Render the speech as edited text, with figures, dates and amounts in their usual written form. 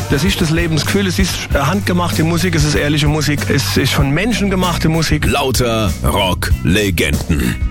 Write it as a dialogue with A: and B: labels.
A: Das ist das Lebensgefühl, es ist handgemachte Musik, es ist ehrliche Musik, es ist von Menschen gemachte Musik.
B: Lauter Rock-Legenden.